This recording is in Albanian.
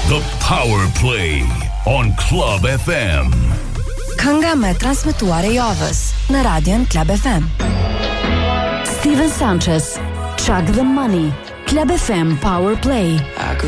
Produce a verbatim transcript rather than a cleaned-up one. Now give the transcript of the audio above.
The Power Play on Club F M. Kënga me transmetuar e javës në Radion Club F M. Steven Sanchez, Chuck the Money, Club F M Power Play.